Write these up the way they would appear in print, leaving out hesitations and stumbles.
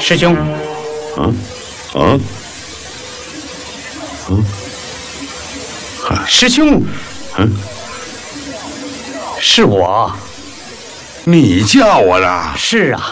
师兄。师兄。是我。 你叫我的？ 是啊。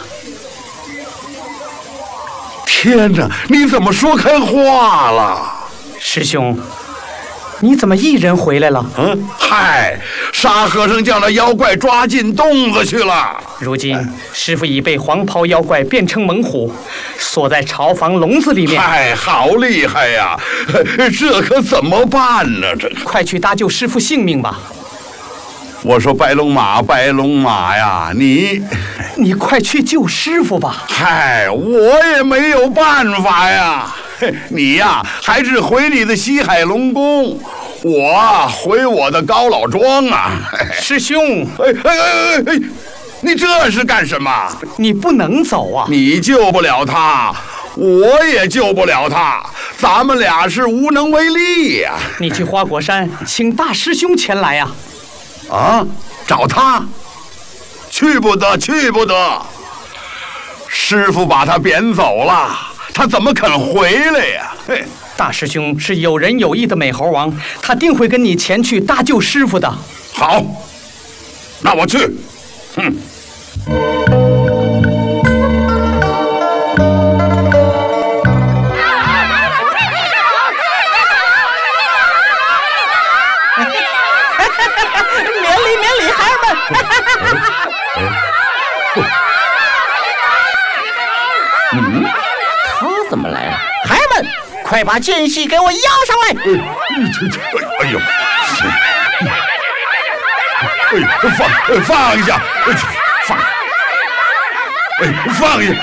天哪，你怎么说开话了？ 师兄，你怎么一人回来了？ 嗨，沙和尚叫那妖怪抓进洞子去了。 如今师父已被黄袍妖怪变成猛虎，锁在巢房笼子里面。 嗨，好厉害呀！这可怎么办呢？这快去搭救师父性命吧！ 我说白龙马呀， 你快去救师父吧！ 嗨，我也没有办法呀。你呀，还是回你的西海龙宫，我回我的高老庄啊。 师兄， 你这是干什么？ 你不能走啊！ 你救不了他，我也救不了他，咱们俩是无能为力呀。 你去花果山，请大师兄前来呀。 找他？去不得，去不得！师父把他贬走了，他怎么肯回来呀？ 大师兄是有仁有义的美猴王，他定会跟你前去搭救师父的。 好，那我去。 免礼，孩儿们！ 他怎么来了？孩儿们，快把剑隙给我押上来！ 放下，放下！